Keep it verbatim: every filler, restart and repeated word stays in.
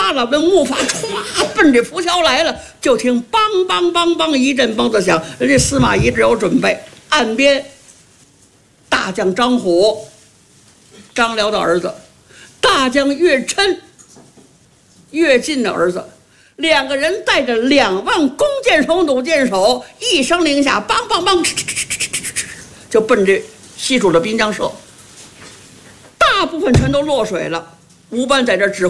发了，那木筏歘奔着浮桥来了。就听梆梆梆梆一阵梆子响，人家司马懿只有准备。岸边，大将张虎，张辽的儿子，大将岳琛，岳进的儿子。两个人带着两万弓箭手、弩箭手，一声令下，梆梆梆，就奔着西楚的滨江社。大部分全都落水了。吴班在这指挥。